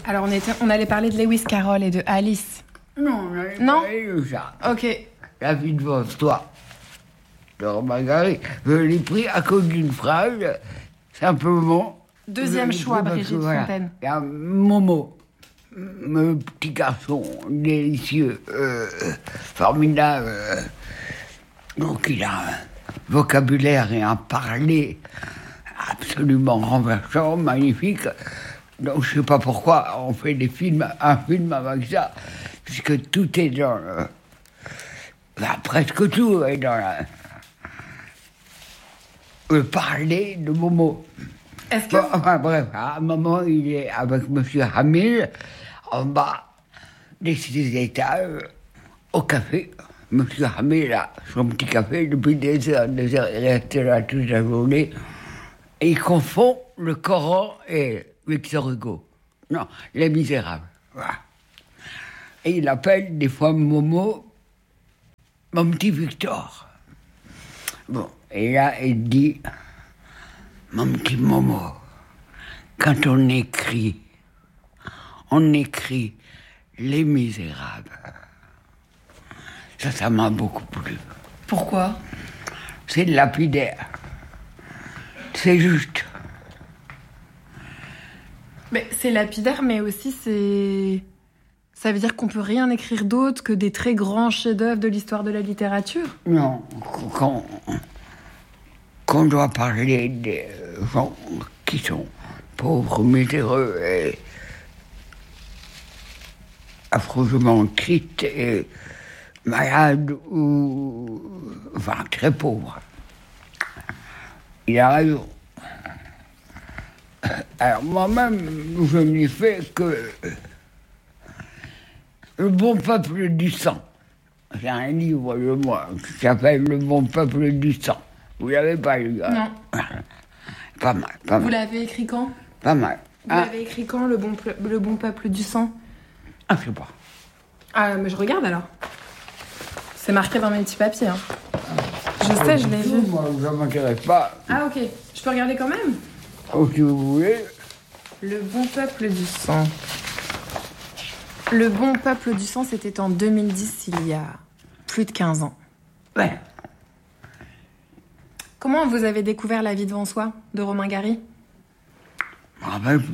Alors on allait parler de Lewis Carroll et de Alice. Non, on avait Non parlé de ça. Ok. La vie devant toi. De Romain Gary. Je l'ai pris à cause d'une phrase, simplement. Deuxième choix, Brigitte Fontaine. Il y a Momo, mon petit garçon délicieux, formidable. Donc il a un vocabulaire et un parler absolument renversant, magnifique. Donc je ne sais pas pourquoi on fait un film avec ça, puisque tout est dans presque tout est dans le parler de Momo. Est-ce que... Enfin bref, à un moment, il est avec M. Hamil, en bas des 6 étages, au café. M. Hamil a son petit café depuis des heures, il reste là toute la journée. Et il confond le Coran et Victor Hugo. Non, Les Misérables. Voilà. Et il appelle des fois Momo mon petit Victor. Bon, et là, il dit... Mon petit Momo, quand on écrit Les Misérables. Ça m'a beaucoup plu. Pourquoi ? C'est lapidaire. C'est juste. Mais c'est lapidaire, mais aussi c'est... Ça veut dire qu'on peut rien écrire d'autre que des très grands chefs-d'œuvre de l'histoire de la littérature ? Non, qu'on doit parler des gens qui sont pauvres, miséreux et affreusement tristes et malades ou... enfin, très pauvres. Il a raison. Alors moi-même, je n'ai fait que Le bon peuple du sang. C'est un livre de moi qui s'appelle Le bon peuple du sang. Vous l'avez pas lu, hein? Non. Pas mal. Vous l'avez écrit quand? Pas mal. Vous l'avez écrit quand, le bon peuple du sang? Ah, je sais pas. Ah, mais je regarde alors. C'est marqué dans mes petits papiers. Hein. Je sais, je l'ai vu. Moi, ça m'intéresse pas. Ah, ok. Je peux regarder quand même? Oh, si vous voulez. Le bon peuple du sang. Le bon peuple du sang, c'était en 2010, il y a plus de 15 ans. Ouais. Comment vous avez découvert La vie devant soi, de Romain Gary? Je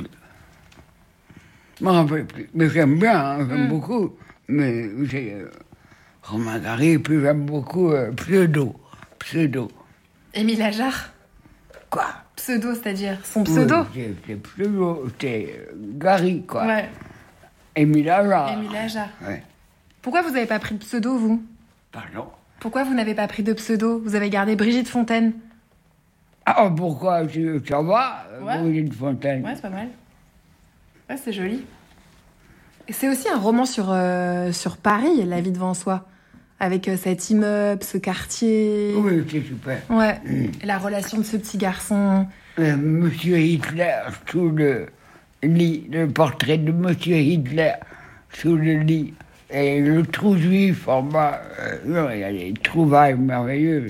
me rappelle plus. Mais j'aime bien, hein, j'aime beaucoup. Mais j'ai Romain Gary, et puis j'aime beaucoup Pseudo. Émile Ajar? Quoi? Pseudo, c'est-à-dire son pseudo? Oui, c'est Pseudo, c'est Gary, quoi. Ouais. Émile Ajar. Émile Ajar. Ouais. Pourquoi vous n'avez pas pris de pseudo, vous? Pardon? Pourquoi vous n'avez pas pris de pseudo? Vous avez gardé Brigitte Fontaine. Ah, pourquoi? Ça va, Ouais. Brigitte Fontaine? Ouais, c'est pas mal. Ouais, c'est joli. Et c'est aussi un roman sur Paris, La vie devant soi. Avec cet immeuble, ce quartier. Oui, c'est super. Ouais. Et la relation de ce petit garçon. Monsieur Hitler sous le lit, le portrait de Monsieur Hitler sous le lit. Et le trou juif en bas. Non, il y a des trouvailles merveilleuses.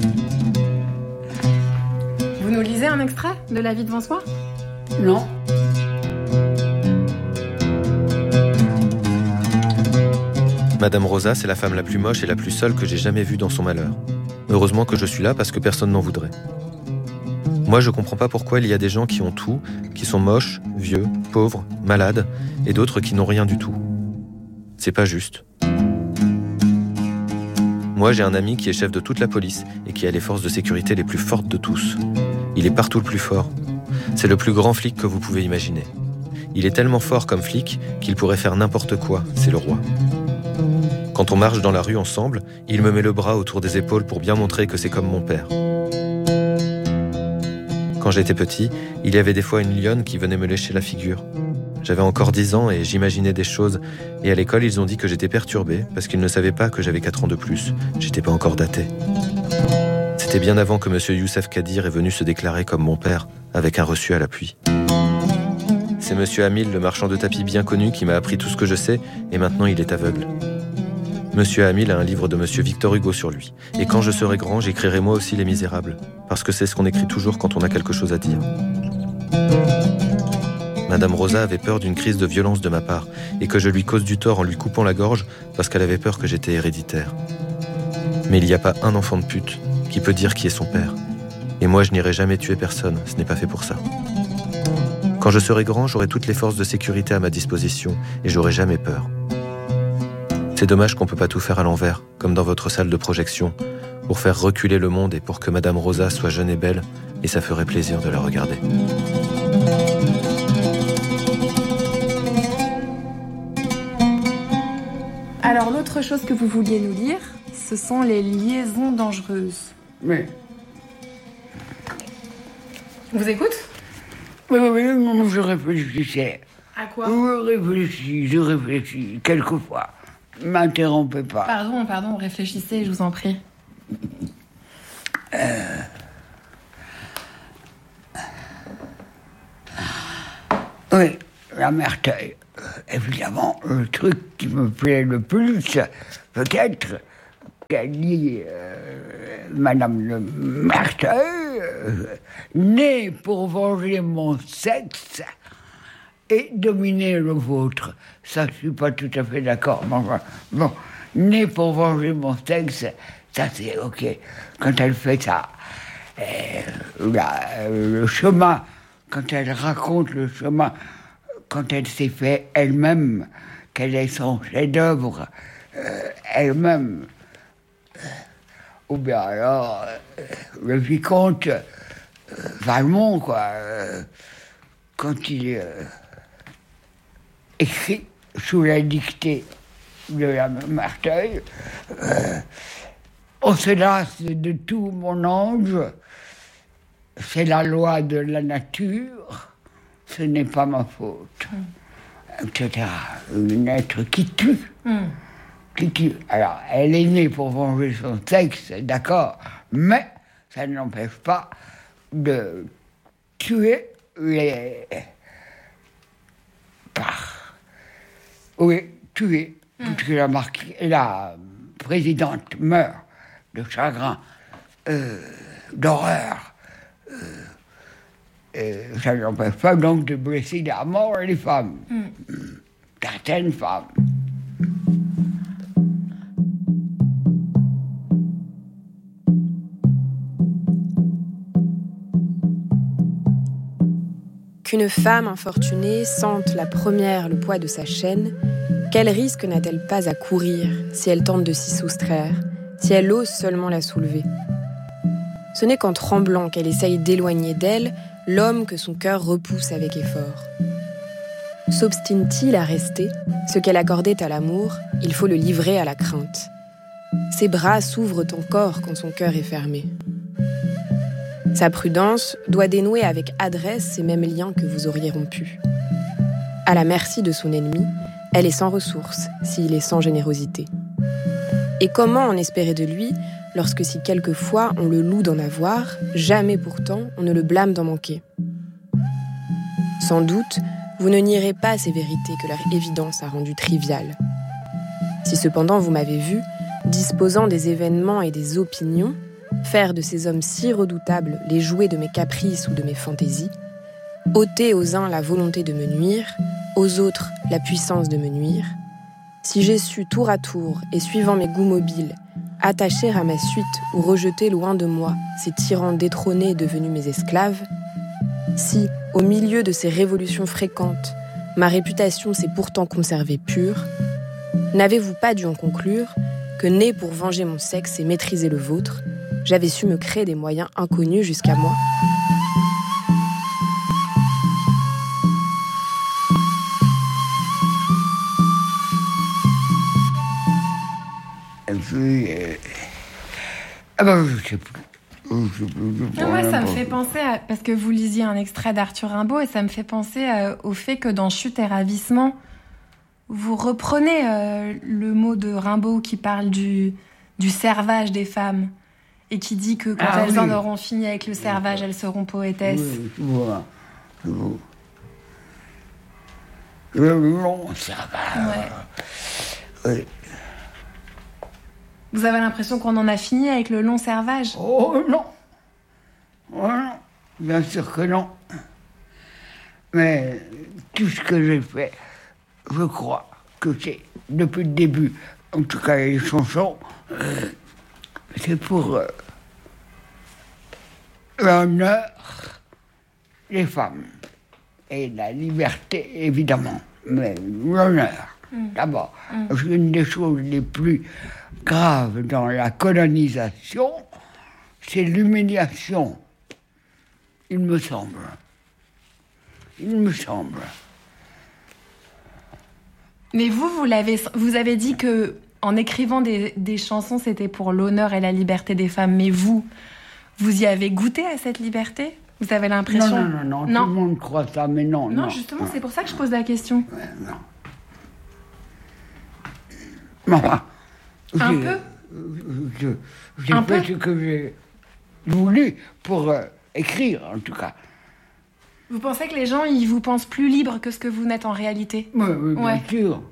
Vous nous lisez un extrait de La vie devant soi? Non. Madame Rosa, c'est la femme la plus moche et la plus seule que j'ai jamais vue dans son malheur. Heureusement que je suis là parce que personne n'en voudrait. Moi, je comprends pas pourquoi il y a des gens qui ont tout, qui sont moches, vieux, pauvres, malades, et d'autres qui n'ont rien du tout. C'est pas juste. Moi, j'ai un ami qui est chef de toute la police et qui a les forces de sécurité les plus fortes de tous. Il est partout le plus fort. C'est le plus grand flic que vous pouvez imaginer. Il est tellement fort comme flic qu'il pourrait faire n'importe quoi, c'est le roi. Quand on marche dans la rue ensemble, il me met le bras autour des épaules pour bien montrer que c'est comme mon père. Quand j'étais petit, il y avait des fois une lionne qui venait me lécher la figure. J'avais encore 10 ans et j'imaginais des choses. Et à l'école, ils ont dit que j'étais perturbé parce qu'ils ne savaient pas que j'avais 4 ans de plus. J'étais pas encore daté. C'était bien avant que monsieur Youssef Kadir est venu se déclarer comme mon père, avec un reçu à l'appui. C'est monsieur Hamil, le marchand de tapis bien connu, qui m'a appris tout ce que je sais, et maintenant il est aveugle. Monsieur Hamil a un livre de monsieur Victor Hugo sur lui. Et quand je serai grand, j'écrirai moi aussi Les Misérables. Parce que c'est ce qu'on écrit toujours quand on a quelque chose à dire. Madame Rosa avait peur d'une crise de violence de ma part et que je lui cause du tort en lui coupant la gorge parce qu'elle avait peur que j'étais héréditaire. Mais il n'y a pas un enfant de pute qui peut dire qui est son père. Et moi, je n'irai jamais tuer personne, ce n'est pas fait pour ça. Quand je serai grand, j'aurai toutes les forces de sécurité à ma disposition et j'aurai jamais peur. C'est dommage qu'on ne peut pas tout faire à l'envers, comme dans votre salle de projection, pour faire reculer le monde et pour que Madame Rosa soit jeune et belle, et ça ferait plaisir de la regarder. Alors, l'autre chose que vous vouliez nous lire, ce sont les liaisons dangereuses. Mais, On vous écoute? oui, non, je réfléchissais. À quoi? Je réfléchis, quelquefois. M'interrompez pas. Pardon, réfléchissez, je vous en prie. Oui, la Merteuil. Évidemment, le truc qui me plaît le plus, peut-être, qu'elle dit Madame le Merteuil, née pour venger mon sexe et dominer le vôtre. Ça, je suis pas tout à fait d'accord. Bon, née pour venger mon sexe, ça c'est ok. Quand elle fait ça, le chemin, quand elle raconte le chemin, quand elle s'est fait elle-même, quel est son chef-d'œuvre, elle-même, ou bien alors le vicomte Valmont, quoi, quand il écrit sous la dictée de la Merteuil, on se lasse de tout, mon ange, c'est la loi de la nature, ce n'est pas ma faute, etc. Un être qui tue. Qui tue. Alors, elle est née pour venger son sexe, d'accord, mais ça ne l'empêche pas de tuer les... tuer. Parce que la présidente meurt de chagrin, d'horreur. Ça ne l'empêche pas donc de blesser à mort les femmes. Certaines femmes. Qu'une femme infortunée sente la première le poids de sa chaîne, quel risque n'a-t-elle pas à courir si elle tente de s'y soustraire, si elle ose seulement la soulever? Ce n'est qu'en tremblant qu'elle essaye d'éloigner d'elle l'homme que son cœur repousse avec effort. S'obstine-t-il à rester? Ce qu'elle accordait à l'amour, il faut le livrer à la crainte. Ses bras s'ouvrent encore quand son cœur est fermé. Sa prudence doit dénouer avec adresse ces mêmes liens que vous auriez rompus. À la merci de son ennemi, elle est sans ressources s'il est sans générosité. Et comment en espérer de lui lorsque si quelquefois on le loue d'en avoir, jamais pourtant on ne le blâme d'en manquer? Sans doute, vous ne nierez pas ces vérités que leur évidence a rendues triviales. Si cependant vous m'avez vu, disposant des événements et des opinions, faire de ces hommes si redoutables les jouets de mes caprices ou de mes fantaisies, ôter aux uns la volonté de me nuire, aux autres la puissance de me nuire, si j'ai su tour à tour et suivant mes goûts mobiles, attacher à ma suite ou rejeter loin de moi ces tyrans détrônés devenus mes esclaves, si, au milieu de ces révolutions fréquentes, ma réputation s'est pourtant conservée pure, n'avez-vous pas dû en conclure que, né pour venger mon sexe et maîtriser le vôtre, j'avais su me créer des moyens inconnus jusqu'à moi? Et puis... je sais plus. Moi, ça me fait penser à... Parce que vous lisiez un extrait d'Arthur Rimbaud, et ça me fait penser au fait que dans Chute et ravissement, vous reprenez le mot de Rimbaud qui parle du servage des femmes, et qui dit que quand elles en auront fini avec le servage, elles seront poétesses. Oui. Le long servage. Ouais. Oui. Vous avez l'impression qu'on en a fini avec le long servage? Oh non. Bien sûr que non. Mais tout ce que j'ai fait, je crois que c'est, depuis le début, en tout cas les chansons, c'est pour l'honneur des femmes. Et la liberté, évidemment. Mais l'honneur, d'abord. Parce qu'une des choses les plus graves dans la colonisation, c'est l'humiliation. Il me semble. Mais vous avez dit que en écrivant des chansons, c'était pour l'honneur et la liberté des femmes. Mais vous y avez goûté à cette liberté ? Vous avez l'impression... Non. Tout le monde croit ça, mais non. Non, justement, c'est pour ça que je pose la question. Non. Un peu ? J'ai fait ce que j'ai voulu pour écrire, en tout cas. Vous pensez que les gens, ils vous pensent plus libre que ce que vous n'êtes en réalité ? Oui, bien sûr.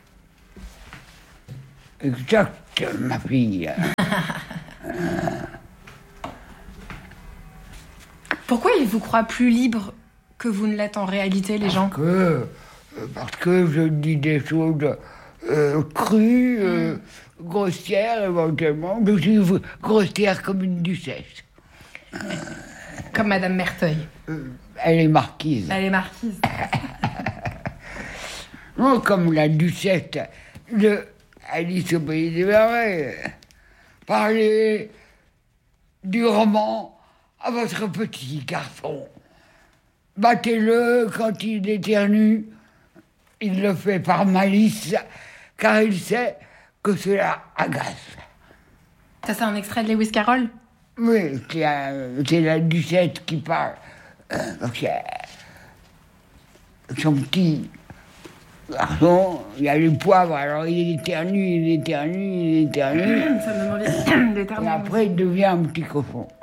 Exact, ma fille. Pourquoi ils vous croient plus libre que vous ne l'êtes en réalité, les gens ? Parce que je dis des choses crues, grossières éventuellement. Je suis grossière comme une duchesse. Comme Madame Merteuil. Elle est marquise. Non, comme la duchesse de Alice au Pays des Merveilles. Parlez du roman à votre petit garçon. Battez-le quand il éternue. Il le fait par malice, car il sait que cela agace. Ça, c'est un extrait de Lewis Carroll ? Oui, c'est la duchesse qui parle. Son petit garçon, il a les poivres, alors il éternue. Ça me donne envie d'éternuer. Et après, il devient un petit cochon.